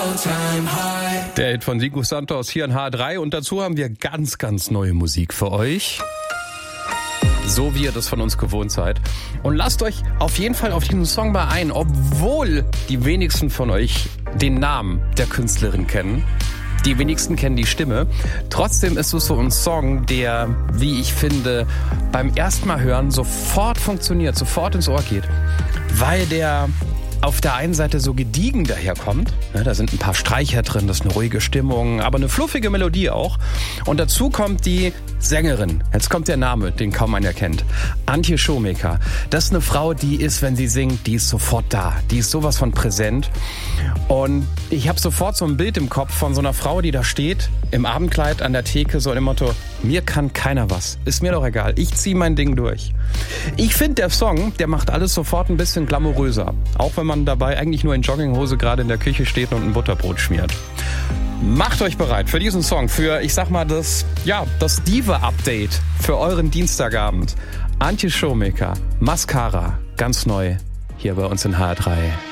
Der Hit von Nico Santos hier in H3 und dazu haben wir ganz, ganz neue Musik für euch. So wie ihr das von uns gewohnt seid. Und lasst euch auf jeden Fall auf diesen Song mal ein, obwohl die wenigsten von euch den Namen der Künstlerin kennen. Die wenigsten kennen die Stimme. Trotzdem ist es so ein Song, der, wie ich finde, beim ersten Mal hören sofort funktioniert, sofort ins Ohr geht. Weil der auf der einen Seite so gediegen daherkommt. Da sind ein paar Streicher drin, das ist eine ruhige Stimmung, aber eine fluffige Melodie auch. Und dazu kommt die Sängerin. Jetzt kommt der Name, den kaum einer kennt. Antje Shomaker. Das ist eine Frau, die ist, wenn sie singt, die ist sofort da. Die ist sowas von präsent. Und ich habe sofort so ein Bild im Kopf von so einer Frau, die da steht, im Abendkleid an der Theke, so im Motto, mir kann keiner was. Ist mir doch egal. Ich ziehe mein Ding durch. Ich finde, der Song, der macht alles sofort ein bisschen glamouröser. Auch wenn man dabei eigentlich nur in Jogginghose gerade in der Küche steht und ein Butterbrot schmiert. Macht euch bereit für diesen Song, für, ich sag mal, das Diva-Update für euren Dienstagabend. Antje Shomaker, Mascara, ganz neu hier bei uns in HR3.